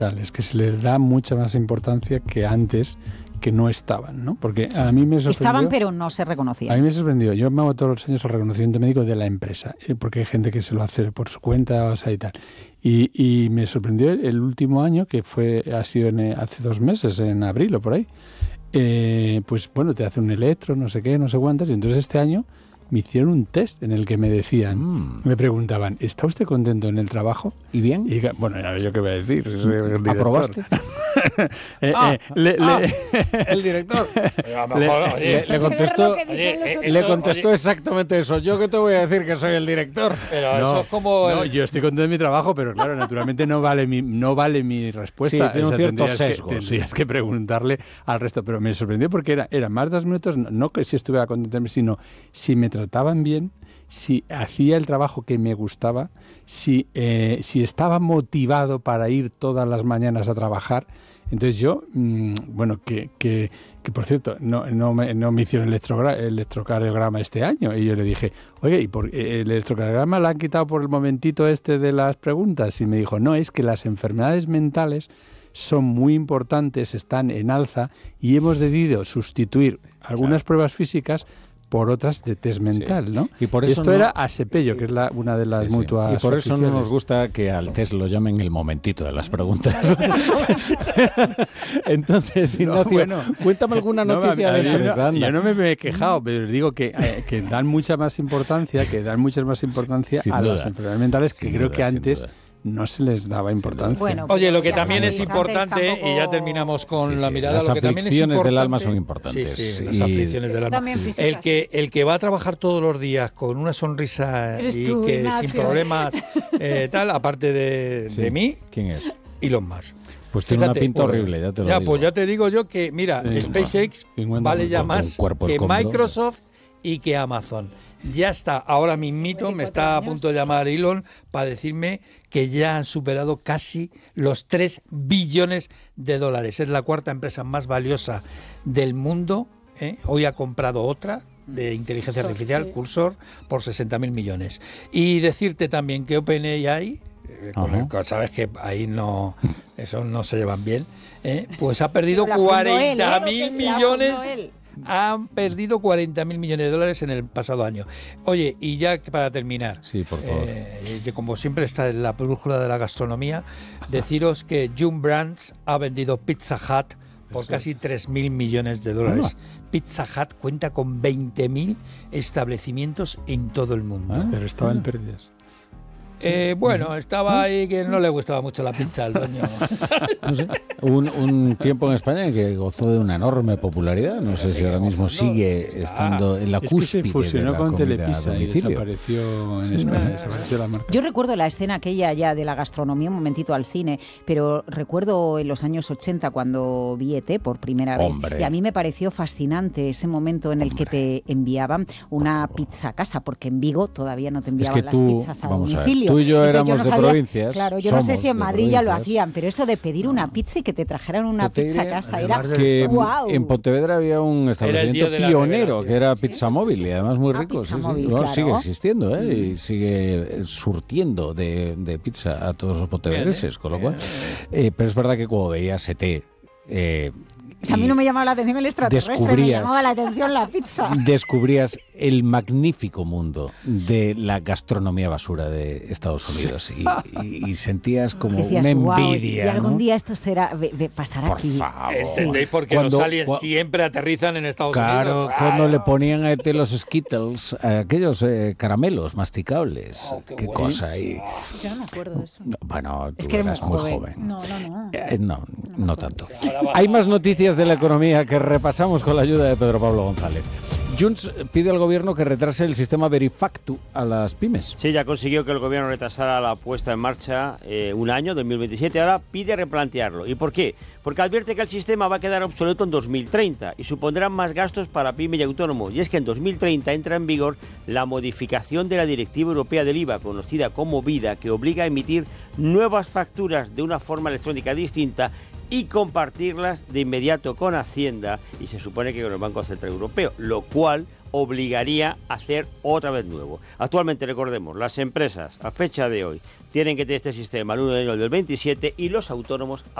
es que se les da mucha más importancia que antes, que no estaban, ¿no? Porque a mí me sorprendió... Estaban, pero no se reconocían. A mí me sorprendió. Yo me hago todos los años el reconocimiento médico de la empresa, porque hay gente que se lo hace por su cuenta, o sea, y tal. Y me sorprendió el último año, que ha sido hace 2 meses, en abril o por ahí. Pues bueno, te hace un electro, no sé qué, no sé cuántas, y entonces este año me hicieron un test en el que me decían, me preguntaban, ¿está usted contento en el trabajo? ¿Y bien? Y bueno, ya yo qué voy a decir, soy el director. ¿Aprobaste? El director. Le contestó exactamente eso. ¿Yo qué te voy a decir que soy el director? Pero eso es como... No, yo estoy contento de mi trabajo, pero claro, naturalmente no vale mi respuesta. Sí, tiene un cierto sesgo. Tendrías que preguntarle al resto, pero me sorprendió porque era más de 2 minutos, no que si estuviera contento, sino si me trataban bien, si hacía el trabajo que me gustaba, si estaba motivado para ir todas las mañanas a trabajar. Entonces yo, bueno, que por cierto, no me hicieron electrocardiograma este año. Y yo le dije, oye, ¿y por el electrocardiograma lo han quitado por el momentito este de las preguntas? Y me dijo, no, es que las enfermedades mentales son muy importantes, están en alza y hemos decidido sustituir algunas pruebas físicas por otras de test mental, ¿no? Y por eso esto era ASEPELLO, que es una de las mutuas. Y por eso no oficiales. nos gusta que al test lo llamen el momentito de las preguntas. Entonces, Ignacio, cuéntame alguna noticia de empresa. Yo no me he quejado, pero digo que dan mucha más importancia, a las enfermedades mentales, que creo que antes no se les daba importancia. Bueno, oye, lo que también es importante, tampoco... y ya terminamos con la mirada, las lo que también es importante... del alma son importantes. Sí, las aflicciones del alma. El que va a trabajar todos los días con una sonrisa y que Ignacio, sin problemas, tal, aparte de mí... ¿Quién es? Elon Musk. Pues tiene una pinta horrible, ya te lo digo. Pues ya te digo yo que, mira, SpaceX vale ya más que Microsoft y que Amazon. Ya está, ahora mismito me está a punto de llamar Elon para decirme que ya han superado casi los 3 billones de dólares. Es la 4ª empresa más valiosa del mundo. Hoy ha comprado otra de inteligencia artificial, Cursor, por 60.000 millones. Y decirte también que OpenAI, sabes que ahí eso no se llevan bien, pues ha perdido 40.000 millones. Han perdido 40.000 millones de dólares en el pasado año. Oye, y ya para terminar, sí, por favor. Como siempre está en la brújula de la gastronomía, deciros que Yum Brands ha vendido Pizza Hut por casi 3.000 millones de dólares. Pizza Hut cuenta con 20.000 establecimientos en todo el mundo. Pero estaba en pérdidas. Bueno, estaba ahí que no le gustaba mucho la pizza al dueño. No sé, un tiempo en España que gozó de una enorme popularidad. No sé si ahora mismo sigue estando en la cúspide. Que se fusionó con Telepizza y desapareció en España, desapareció la marca. Yo recuerdo la escena aquella ya de la gastronomía, un momentito al cine, pero recuerdo en los años 80 cuando vi ET por primera vez. Y a mí me pareció fascinante ese momento en el que te enviaban una pizza a casa, porque en Vigo todavía no te enviaban las pizzas a domicilio. Tú y yo éramos de provincias. Claro, yo no sé si en Madrid ya lo hacían, pero eso de pedir una pizza y que te trajeran una pizza a casa era que wow. En Pontevedra había un establecimiento pionero que era Pizza Móvil y además muy rico. Claro. Sigue existiendo y sigue surtiendo de pizza a todos los pontevedreses, con lo cual. Pero es verdad que cuando veías ET... a mí no me llamaba la atención el extraterrestre, me llamaba la atención la pizza. Descubrías el magnífico mundo de la gastronomía basura de Estados Unidos y sentías como decías, una envidia. Y algún día esto pasará por aquí. Favor. ¿Entendéis? Porque los aliens siempre aterrizan en Estados Unidos. Claro, cuando le ponían a ET los Skittles, aquellos caramelos masticables. Qué cosa. Yo no me acuerdo de eso. Bueno, tú es que eras muy joven. No tanto. Hay más noticias de la economía que repasamos con la ayuda de Pedro Pablo González. Junts pide al gobierno que retrase el sistema Verifactu a las pymes. Sí, ya consiguió que el gobierno retrasara la puesta en marcha un año, 2027. Ahora pide replantearlo. ¿Y por qué? Porque advierte que el sistema va a quedar obsoleto en 2030 y supondrá más gastos para pyme y autónomo. Y es que en 2030 entra en vigor la modificación de la Directiva Europea del IVA, conocida como VIDA, que obliga a emitir nuevas facturas de una forma electrónica distinta y compartirlas de inmediato con Hacienda y se supone que con el Banco Central Europeo, lo cual obligaría a hacer otra vez nuevo. Actualmente, recordemos, las empresas a fecha de hoy tienen que tener este sistema al 1 de enero del 27 y los autónomos